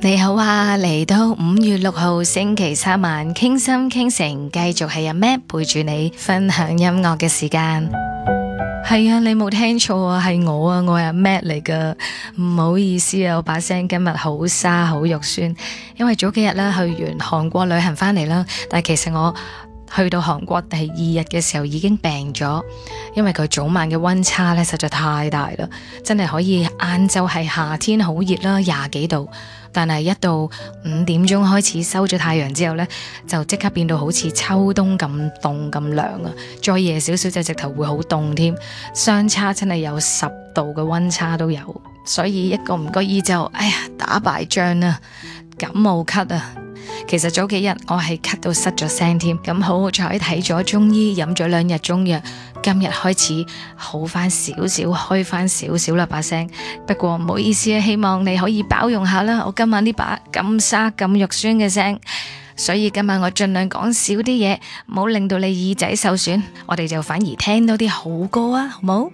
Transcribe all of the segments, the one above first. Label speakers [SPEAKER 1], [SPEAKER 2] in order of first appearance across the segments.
[SPEAKER 1] 你好啊，嚟到5月6號星期三晚，傾心傾城，繼續係阿 Matt 陪住你分享音樂嘅時間。係啊，你冇聽錯啊，係我啊，我係阿 Matt 嚟噶。唔好意思啊，我把聲今日好沙好肉酸，因為早幾日啦去完韓國旅行翻嚟啦，但係其實我去到韓國第2日嘅時候已經病咗，因為佢早晚嘅溫差咧實在太大啦，真係可以晏晝係夏天好熱啦，20幾度，但係一到5點鐘開始收咗太陽之後呢，就即刻變到好似秋冬咁凍咁涼啊！再夜少少就直頭會好凍添，相差真係有10度嘅溫差都有，所以一個唔覺意就打敗仗啦，感冒咳啊！其實早幾日我係咳到失咗聲添，咁好彩睇咗中醫，飲咗2日中藥，今日開始好翻少少，開翻少少啦把聲。不過唔好意思啊，希望你可以包容下啦，我今晚呢把咁沙咁肉酸嘅聲，所以今晚我盡量講少啲嘢，唔好令到你耳仔受損，我哋就反而聽到啲好歌啊，好冇？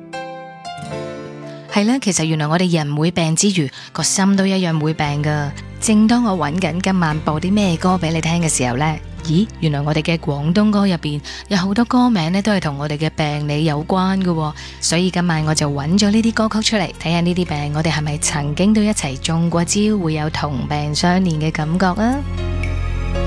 [SPEAKER 1] 係啦，其實原來我哋人會病之餘，個心都一樣會病噶。正當我揾緊今晚播啲咩歌俾你聽嘅時候呢，咦，原來我哋嘅廣東歌入邊有好多歌名呢都係同我哋嘅病理有關噶，所以今晚我就揾咗呢啲歌曲出嚟，睇下呢啲病我哋係咪曾經都一齊中過招，會有同病相憐嘅感覺啊！